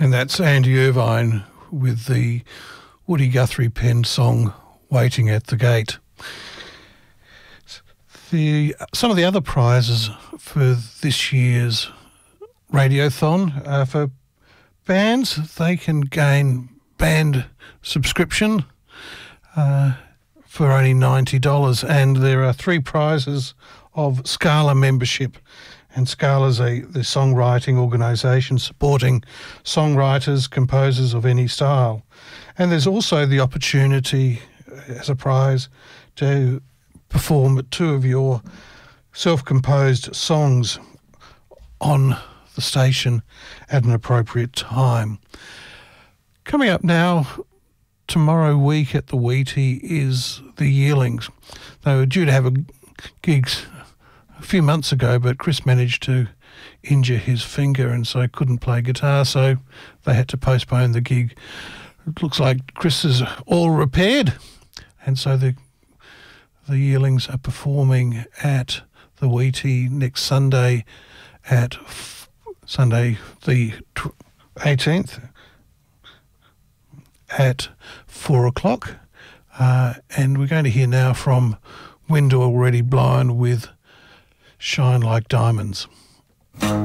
And that's Andy Irvine with the Woody Guthrie penned song Waiting at the Gate. Some of the other prizes for this year's Radiothon for bands, they can gain band subscription for only $90, and there are 3 prizes of Scala membership. And Scala's the songwriting organisation supporting songwriters, composers of any style. And there's also the opportunity as a prize to perform 2 of your self-composed songs on the station at an appropriate time. Coming up now, tomorrow week at the Wheatie is the Yearlings. They were due to have gigs a few months ago, but Chris managed to injure his finger and so couldn't play guitar, so they had to postpone the gig. It looks like Chris is all repaired, and so the Yearlings are performing at the Wheatie next Sunday at Sunday the 18th at 4 o'clock. And we're going to hear now from Wind Already Blind with Shine Like Diamonds.